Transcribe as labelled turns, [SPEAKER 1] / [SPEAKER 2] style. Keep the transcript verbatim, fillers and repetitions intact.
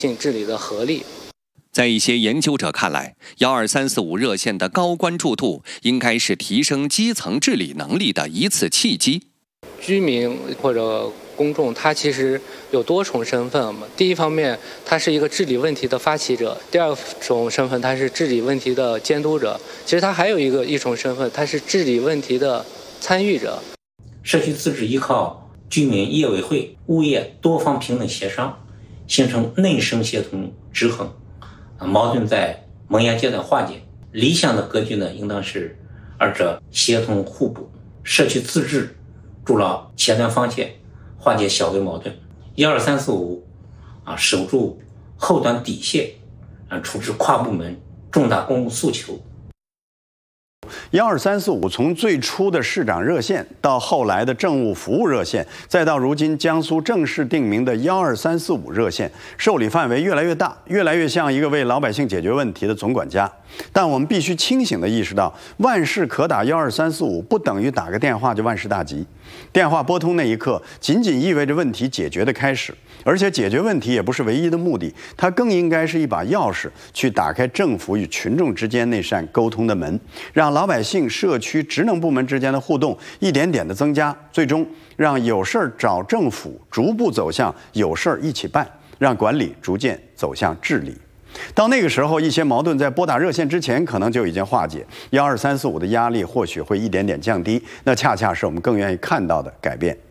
[SPEAKER 1] 性治理的合力。
[SPEAKER 2] 在一些研究者看来，幺二三四五热线的高关注度应该是提升基层治理能力的一次契机。
[SPEAKER 1] 居民或者公众，他其实有多重身份嘛。第一方面，他是一个治理问题的发起者；第二种身份，他是治理问题的监督者。其实他还有一个一重身份，他是治理问题的参与者。
[SPEAKER 3] 社区自治依靠居民、业委会、物业多方平等协商，形成内生协同制衡。矛盾在萌芽阶段化解，理想的格局呢，应当是二者协同互补。社区自治筑牢前端防线，化解小微矛盾；幺二三四五啊，守住后端底线，啊，处置跨部门重大公共诉求。
[SPEAKER 4] 幺二三四五从最初的市长热线，到后来的政务服务热线，再到如今江苏正式定名的幺二三四五热线，受理范围越来越大，越来越像一个为老百姓解决问题的总管家。但我们必须清醒地意识到，万事可打幺二三四五不等于打个电话就万事大吉。电话拨通那一刻，仅仅意味着问题解决的开始，而且解决问题也不是唯一的目的，它更应该是一把钥匙，去打开政府与群众之间那扇沟通的门，让老百姓、社区、职能部门之间的互动一点点的增加，最终让有事儿找政府逐步走向有事儿一起办，让管理逐渐走向治理。到那个时候，一些矛盾在拨打热线之前可能就已经化解，幺二三四五的压力或许会一点点降低，那恰恰是我们更愿意看到的改变。